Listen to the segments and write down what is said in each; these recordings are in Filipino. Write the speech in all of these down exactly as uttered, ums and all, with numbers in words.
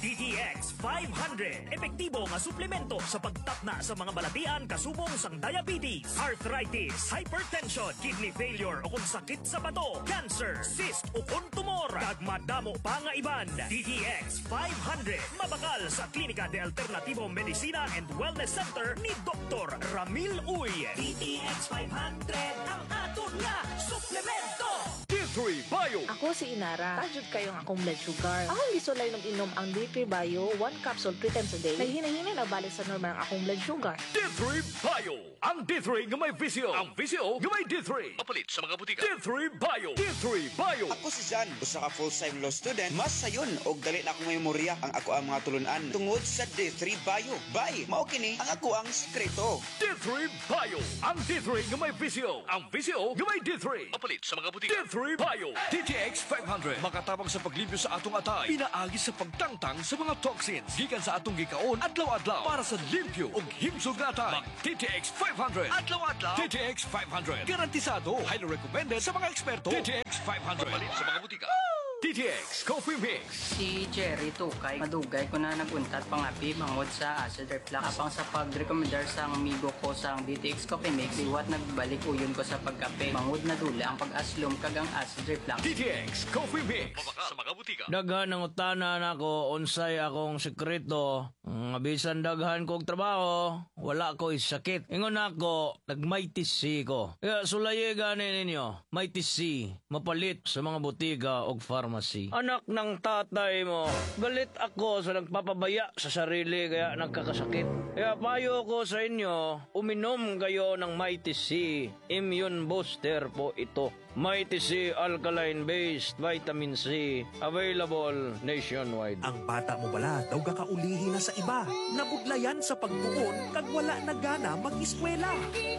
D T X five hundred. Epektibo nga suplemento sa pagtapna sa mga balatian kasubong sang diabetes, arthritis, hypertension, kidney failure o kung sakit sa bato, cancer, cyst o kung tumor. Kag madamo pa nga iban. D T X five hundred. Mabakal sa Klinika de Alternativo Medicina and Wellness Center ni Doktor Ramil Uy. D T X five hundred ang aton nga suplemento. D three Bio. Ako si Inara. Tajud kayong akong blood sugar. Akong gisulay nung inom ang D three Bio, one capsule three times a day. Naghinay-hinay na balik sa normal ang akong blood sugar. D three Bio. Ang D three nga may visio. Ang visio nga may D three. Papalit sa mga butika. D three Bio. D three Bio. Ako si Jan, usa ka full-time law student. Mas sayon og dali na akong memorya ang ako ang mga tulunan tungod sa D three Bio. Bay, mao kini ang ako ang sekreto. D three Bio. Ang D three nga may visio. Ang visio nga may D three. Papalit sa mga butika. D three Bio. D T X five hundred. Makatabang sa paglimpyo sa atong atay. Pinaagi sa pagtangtang sa mga toxins. Gikan sa atong gikaon adlaw-adlaw para sa limpyo ug himsog nga atay. Mag D T X five hundred. Adlaw-adlaw. D T X five hundred. Garantisado. Highly recommended sa mga eksperto. D T X five hundred. Papalit sa mga butika. D T X Coffee Mix. Si Jerry Tukay, madugay ko na naguntat pangapi mangod sa acid reflux. Apang sa pag-recommendar sa amigo ko sa D T X Coffee Mix, liwat nagbalik uyon ko sa pagkape. Mangod na dula ang pag-aslom kagang acid reflux. D T X Coffee Mix. Mabaka sa mga butika. Daghan ang utanan ako, unsay akong sekreto. Nga bisan daghan kog trabaho, wala ko sakit. Ingon ako, nagmaytisi ko. Kaya sulaye gani ninyo, maytisi, mapalit sa mga butika o pharmacy. Anak ng tatay mo, galit ako sa nagpapabaya sa sarili kaya nagkakasakit. Kaya payo ko sa inyo, uminom kayo ng maytisi. Immune booster po ito. Mighty C Alkaline-based Vitamin C, available nationwide. Ang bata mo bala daw kakaulihin na sa iba. Nabudlayan sa pagtuon kag wala na gana mag-eskwela.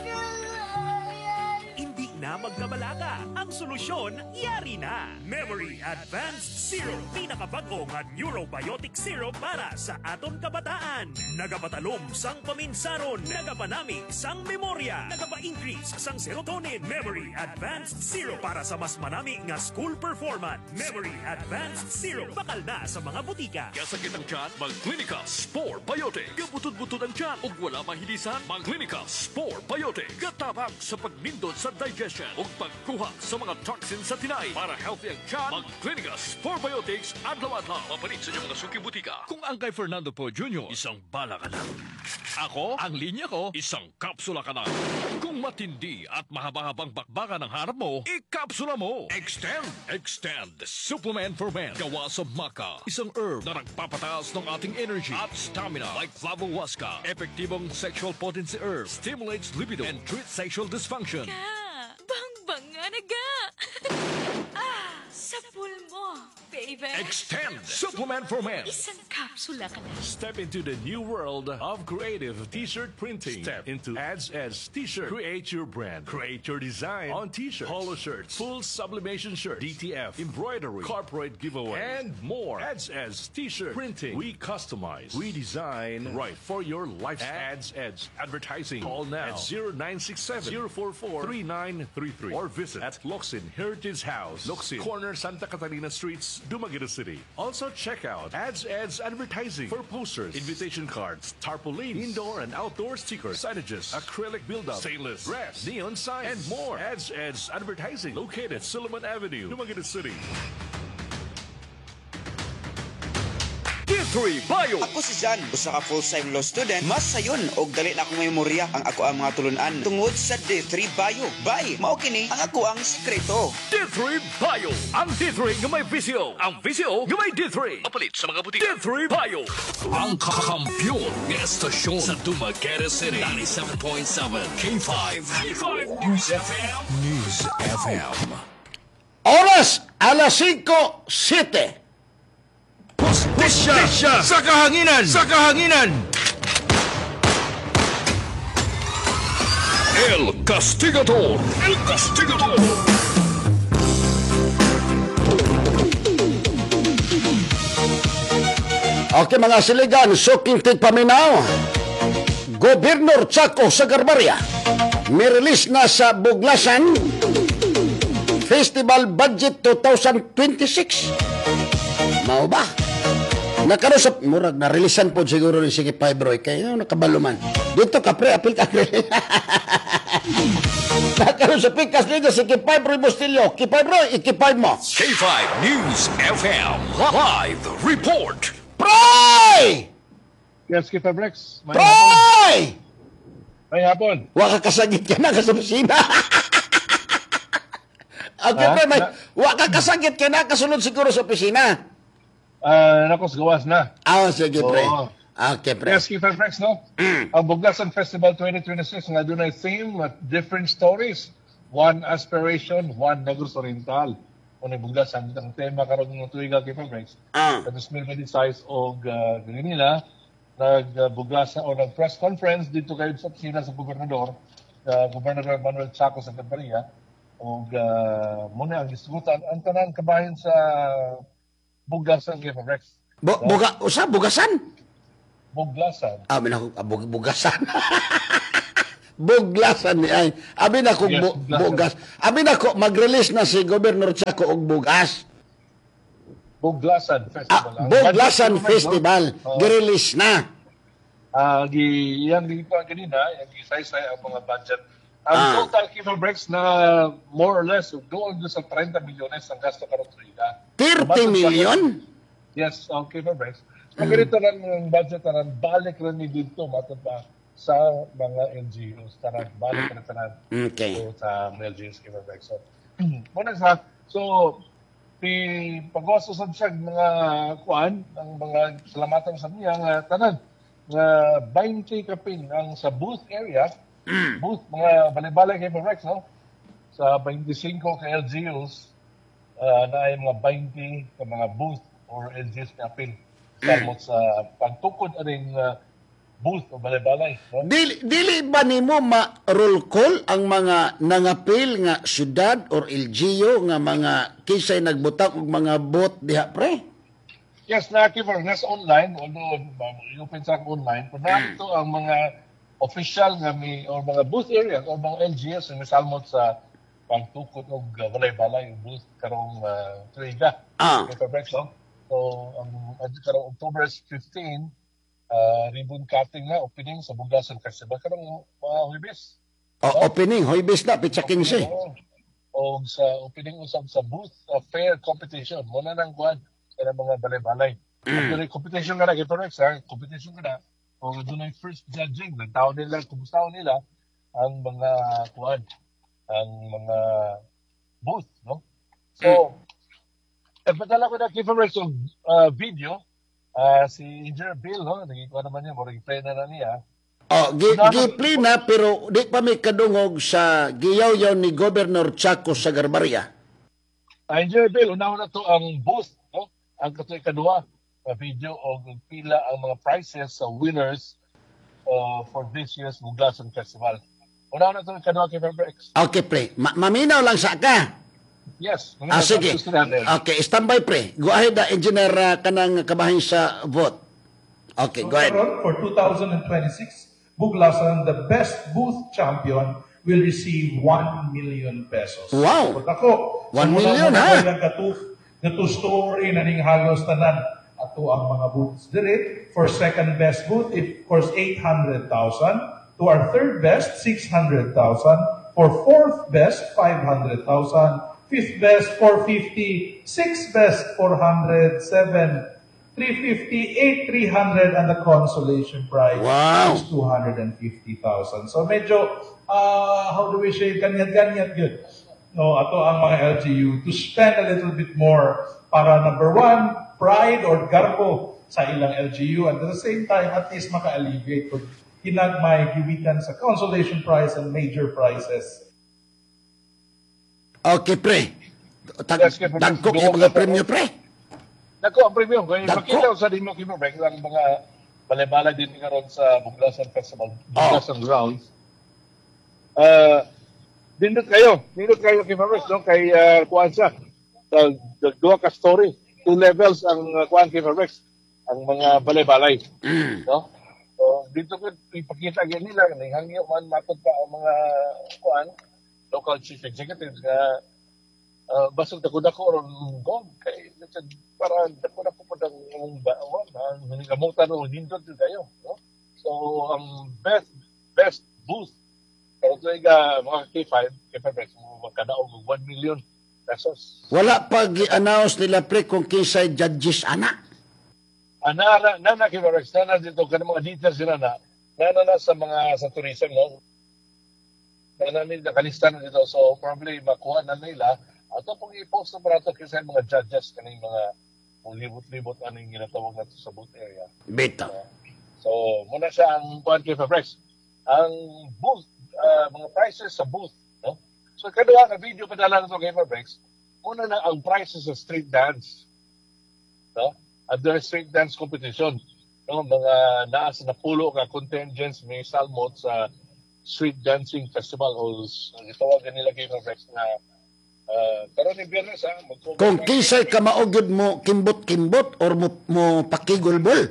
Hindi na magkabalaga. Ang solusyon, yari na. Memory Advanced Syrup. Pinakabago nga neurobiotic syrup para sa aton kabataan. Nagapatalom sang paminsaron. Nagapanami sang memorya. Nagapa-increase sang serotonin. Memory Advanced Syrup para sa mas manami nga school performance. Memory Advanced Syrup. Bakal na sa mga butika. Kasakit ang tiyan, mag-Clinica Spore Biotic. Gabutod-butod ang tiyan ug wala mahilisan, mag-Clinica Spore Biotic. Katabang sa pagnindot sa digestion ug pagkuha sa mga toxins sa tinay. Para healthy ang tiyan, mag-Clinica Spore Biotics adlaw-adlaw. Mapalit sa inyong mga suki butika. Kung ang kay Fernando po Junior, isang bala ka na. Ako, ang linya ko, isang kapsula ka na. Kung matindi at mahaba-habang bakbakan ang harap mo, ikapsula mo. Extend, Extend, supplement for men. Gawa sa maca, isang herb na nagpapataas ng ating energy at stamina like flavohuasca. Epektibong sexual potency herb, stimulates libido and treats sexual dysfunction. Ka, bang-bang nga naga. Ah, sa pulmo, baby. Extend, supplement for men. Isang kapsula ka na. Step into the new world of creative t-shirt printing. Step into Ads Edge T-shirt. Create your brand. Create your design on t-shirts, polo shirts, full sublimation shirts, D T F, embroidery, corporate giveaway, and more. Ads Edge T-shirt printing. We customize, we design, right for your lifestyle. Ads Edge Advertising. Call now at zero nine six seven, zero four four, three nine three three or visit at Locsin Heritage House, Locsin, corner Santa Catalina Streets, Dumaguete City. Also check out Ads Edge Advertising for posters, invitation cards, tarpaulins, indoor and outdoor stickers, signages, acrylic build-up, stainless, brass, neon signs, and more. Ads Edge Advertising, located Solomon Avenue, Dumaguete City. D three Bio. Ako si Jan, usa ka full-time law student. Mas sayon og dali na akong memorya ang ako ang mga tulunan tungod sa D three Bio. Bay, mao kini ang ako ang sekreto. D three Bio. Ang D three nga may visio. Ang visio nga may D three. Papalit sa mga butika. D three Bio. Ang kakampiyon ng estasyon sa Dumaguete City. ninety-seven point seven K five. K five News F M. News F M. Oras, alas singko siyete. Hustisya Sa kahanginan! Sa kahanginan! El Castigador. El Castigador. Okay mga siligan, suking tigpaminaw. Gobernador Chaco sa Garbaria. May release na sa Buglasan Festival Budget twenty twenty-six. Mau ba? Nakano sa murag na releasean po siguro ni sige Fibroy kay no, nakabaluman. Dito ka pre apil ka. Nakano sa Pikas Liga sige Fibroy Bustilyo, ki Fibroy ikipay mo. K five News F M Live Report. Proy! Yes, Kip Brex. May Proy! May hapon. Wa ka kasagit ka na ka sa opisina. Okay, Ha? pre, may, Na- wa ka kasagit ka na kasunod siguro sa opisina. Ah, nakos gawas na. Ah, sige, pre. Oo. Okay, pre. Yes, Kip Brex, no? Ang Buglasan Festival twenty twenty-six nga doon ay theme at different stories. One aspiration, one Negros Oriental. Kung Buglasan, ang tema karon ng tuiga Kip Brex. Ah. At Miss Milvady Size o uh, nila nagbuglasan o nag-press conference dito kayo sa opisina sa gobernador, uh, Gobernador Manuel Chaco sa Camarilla. O uh, muna ang diskutan ang tanan kabahin sa Buglasan Kip Brex. Bu buga, usa, bugasan? Buglasan. Ah, min ako, ah, bug bugasan. Buglasan ni ay. Abi na ko Yes, bu buglasan. bugas. Abi na ko mag-release na si Governor Chaco og bugas. Buglasan Festival. Ah, Ang Buglasan budget naman, Festival, no? Oo. gi-release na. Ah, gi yang dito ang kanina, yang gisaysay ang mga budget. Ang Ah. total Kiefer Breaks na more or less doon doon sa thirty milyones ang gasto karon sa ila. thirty million? Yes, ang Kiefer Breaks. Pag ganito lang ang budget tanan balik rin ni dito matod pa sa mga L G Us tanan balik rin tanan. Okay. So, sa mga L G Us Kiefer Breaks. So, muna sa so ti pag-uso sa siya mga kuan ang mga salamatan sa niya nga tanan nga twenty kapin ang sa booth area booth mga balay-balay kay Rex no sa twenty-five ka L G Us uh, na ay mga twenty ka mga booth or L G Us na apil samot sa pagtukod aning uh, booth o balay-balay no? Dili, dili ba nimo ma-roll call ang mga nangapil nga syudad or L G U nga mga kisay nagbutang og mga bot diha pre? Yes, na Kiefer, nasa online, although yung pinsa ko online, kung narito ang mga official nga may, or mga booth areas, or mga L G S, may salmot sa pagtukot o balay-balay, yung booth karong uh, Triga. Ah. Kiefer Brex, no? So, ang um, karong October fifteenth, uh, ribbon cutting na, opening sa Buglasan Festival, karong mga uh, Huibis. O, opening, hoybis na, pitsa quince. O sa opening usab sa booth of fair competition, muna nang kuhan sa mga balay-balay. At doon competition ka na, kay Rex, ha? Competition ka na. O doon ay first judging, nagtao nila, kumustaw nila ang mga kuhan, ang mga booth, no? So, nagpadala ko na kay Rex yung uh, video, uh, si Engineer Bill, no? Nagikuha naman niya, morang play na na niya. Oh, gi gi na pero di pa may kadungog sa giyaw-yaw ni Governor Chaco sa Garbaria. Uh, Engineer Bill, unahon na to ang booth, no? Ang katoy kadua na video o pila ang mga prizes sa winners uh, for this year's Buglasan Festival. Unahon na to ang kadua kay Fairbex. Okay, pre. Ma maminaw lang sa ka. Yes. Ah, sige. Okay, standby, pre. Go ahead, uh, engineer, uh, kanang kabahin sa vote. Okay, go ahead. For two thousand twenty-six, Buglasan, the best booth champion, will receive one million pesos. Wow! But ako, one muna million, muna ha? ko yung katu- katu-story na ning halos tanan. Ato ang mga booths dire. For second best booth, it course eight hundred thousand. To our third best, six hundred thousand. For fourth best, five hundred thousand. Fifth best, four hundred fifty. Sixth best, four hundred seven. three hundred fifty, eight, three hundred, and the consolation prize Wow. is two hundred fifty thousand. So medyo, uh, how do we say, ganyan-ganyan good. No, ato ang mga L G U to spend a little bit more para number one, pride or garbo sa ilang L G U, and at the same time, at least maka-alleviate kung hinagmay giwitan sa consolation prize and major prizes. Okay, pre. Tag Yes, kay Fairbex. dagko yung mga premyo, pre. Dako ang premium. Kaya Dako. makita ko sa din mo kay Fairbex ang mga balay-balay din karon sa Buglasan Festival, Buglasan Grounds. Uh, dindot kayo. Dindot kayo kay Fairbex, no? Kay uh, kuhan siya. Sa uh, dua ka story. Two levels ang uh, kuhan kay Fairbex. Ang mga balay-balay. No? So, dito ko ipakita agad nila. Nanghangyo man matod pa ang mga kuhan, local chief executives nga uh, basig dako-dako ron gold kay para dako-dako po ang imong baon ang hinigamutan o hindot jud kayo, no? So ang best best booth pero ito nga mga K five K five Rex mo magkadaog og one million pesos. Wala pag i-announce nila pre kung kisay judges ana. Ana na na K five Rex na dito kanang mga details sila na na na sa mga sa tourism, no? Na nila nakalista na dito so probably makuha na nila ato pong i-post na para ito kasi mga judges kaning mga libot-libot aning ginatawag nato sa booth area. Beta. Uh, so muna siya ang kuan K five Rex. Ang booth uh, mga prices sa booth, no? So kadua ka video padala nato K five Rex. Muna na ang prices sa street dance. No? At the street dance competition. No, mga naas na pulo ka contingents may salmot sa street dancing festival o ang itawag nila K five Rex na uh, karon ni Biyernes ha. Kung kisay ka maugid mo kimbot-kimbot or mo, mo pakigulbol.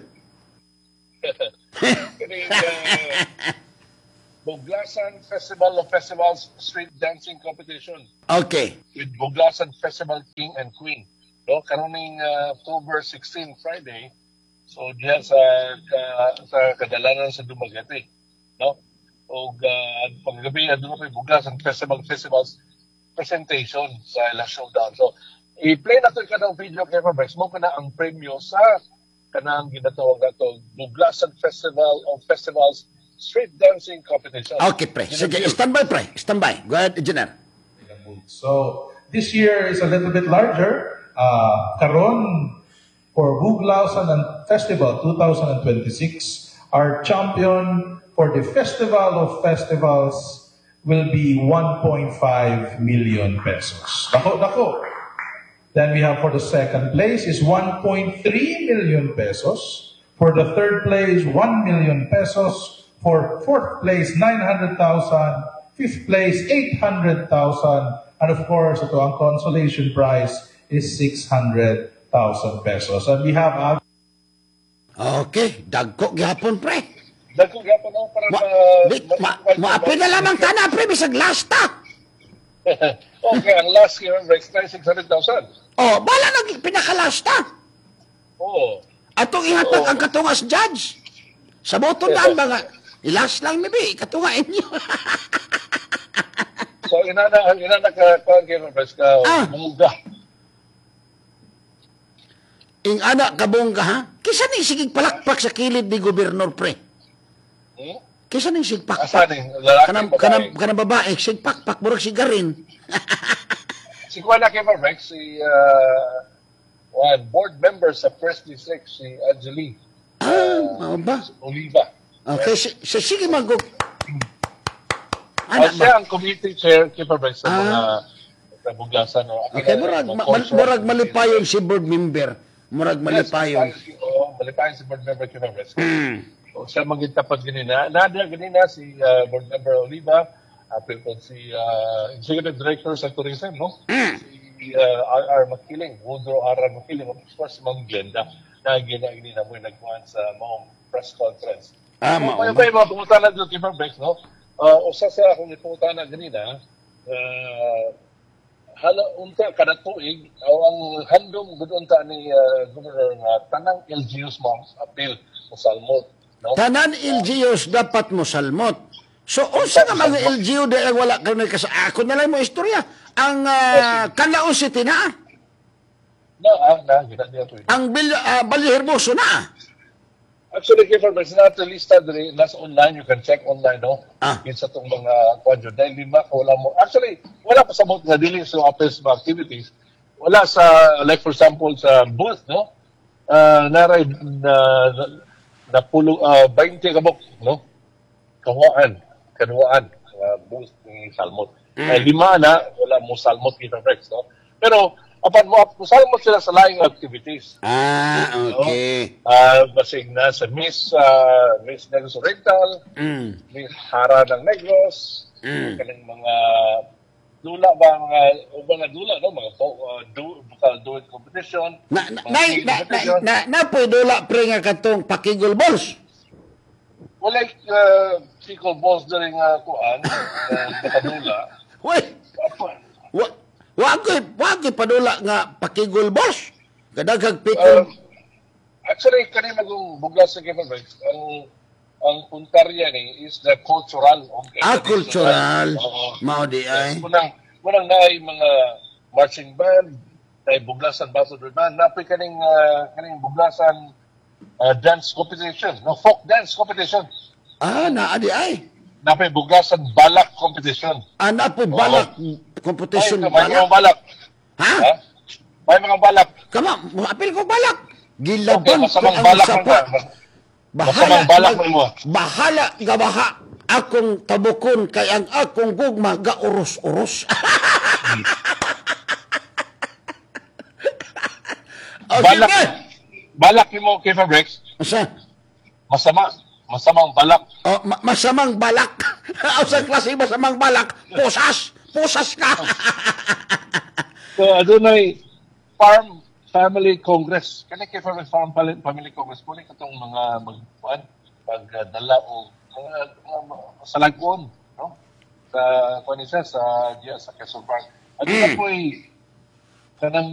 Kani uh, Buglasan Festival of Festivals Street Dancing Competition. Okay. With Buglasan Festival King and Queen. No, karon ning uh, October sixteenth Friday. So diya sa ka, sa kadalanan sa Dumaguete, no? Og uh, paggabi adto pa Buglasan Festival Festivals presentation sa La Showdown. So i-play nato kanang video kay Fabrice mo kana ang premyo sa kanang ginatawag nato Buglasan Festival of Festivals Street Dancing Competition. Okay, pre. Sige, standby, pre. Standby. Go ahead, Engineer. So this year is a little bit larger. Uh, karon for Buglasan and Festival twenty twenty-six, our champion for the Festival of Festivals will be one point five million pesos. Dako, dako. Then we have for the second place is one point three million pesos. For the third place, one million pesos. For fourth place, nine hundred thousand. Fifth place, eight hundred thousand. And of course, ito ang consolation prize is six hundred thousand pesos. And we have our... Okay, dagko gihapon, pre. Dagko gihapon no para ma, ma, ma, ma na lamang tana, pre, bisag last ta. Okay, ang last year, Rex, six hundred thousand. Oh, bala nag pinaka-last ta. Oo. Atong ihatag ang katungas judge. Sa boto daan ba nga, ilas lang, maybe, katunga inyo. So, inana, inana ka, kung kaya, Rex, ka, ah. mungga. Ing anak kabong ka, ha? Kisa ni sigig palakpak sa kilid ni Gobernador, pre? Hmm? Kisa ni sigig pakpak? Asa ni? Lalaki, kanang, babae? kanang, kanang babae, sigig pakpak, murag sigarin. Si Kuana Kevin Rex, si uh, one board member sa First District, si Angeli. Ah, uh, ba? Oliva. Okay, si, si, sige mag-go. Ano ba? Siya ang committee chair, Kevin Rex, sa ah. mga Buglasan. No? Okay, murag, ma, murag malipayon si board member. Murag malipayon. Yes, oo, malipayon si board member Kevin Rex. Mm. So, siya magitapat ganina. Nada ganina si uh, board member Oliva, uh, si uh, executive director sa tourism, no? Mm. Si uh, R R Makiling, Woodrow R R Makiling, of course, Ma'am Glenda, na gina-gini na mo nagkuhan sa mga press conference. Ah, so, kaya pa yung mga pumunta na doon, Kevin Rex, no? Uh, usa sa akong ipunta na ganina, uh, hala unta kada tuig aw ang handom gud unta ni uh, Governor nga uh, tanang L G Us mo appeal mo salmot, no? Tanan L G Us dapat mo salmot. So unsa nga mga L G U di lang wala kanay ka sa ako na lang mo istorya. Ang uh, Canlaon City na. Na ah, na gina diya to. Ang Bil uh, Balyo Hermoso na. Actually, kaya for not the lista diri nasa online, you can check online, no? Ah. Yun sa itong mga kwadyo. Dahil lima ka, wala mo. Actually, wala pa sa mga nga dealing sa office mga activities. Wala sa, like for example, sa booth, no? Uh, naray na, na, na pulo, uh, twenty kabok, no? Kahuaan. Kahuaan. Uh, booth ni Salmot. Mm. Uh, lima na, wala mo Salmot kita Rex, no? Pero, apan mo, salmot sila sa laing activities. Ah, okay. No? Uh, basig na sa Miss uh, Miss Negros Oriental, mm. Miss Hara ng Negros, mm. kaning mga dula ba, mga mga dula, no? Mga uh, do, vocal duet competition. Na, na, na, na, na, na, na, po dula pre nga katong pakigol balls. Well, like, uh, Pickle balls na rin nga kuan, uh, nakadula. Wait! What? Wa ko'y, wa ko'y padula nga pakigol, boss. Kadaghag Um, pikol. actually, kani magong buglas sa Giveaways, ang ang puntarya ni is the cultural. Okay, Ah, cultural. Oo. Mao di ay. Munang, munang naay mga marching band, naay buglasan, basod band, napay kaning, uh, kaning buglasan uh, dance competition, no, folk dance competition. Ah, naa di ay. Napay buglasan balak competition. Ana po balak competition Ay, may mga balak. balak. Ha? Ha? May mga balak. Kama, apil ko balak. Okay, Gilaban ko masamang ang balak sapa. man. Bahala, Masamang balak mag- mo. bahala gabaha. Akong tabukon kay ang akong gugma gauros-uros. Oh, Balak. sige. Balak mo kay Fabrics, Asa? masama. Masamang balak. Oh, ma- masamang balak. O sa klase masamang balak. Pusas. Pusas ka. So, adunay Farm Family Congress. Kani kay Farm Farm Pali- Family Congress, kuni katong mga magpuan pagdala o mga, mga salagpon, no? Sa kuan siya sa diya sa Quezon Park. Aduna po'y kanang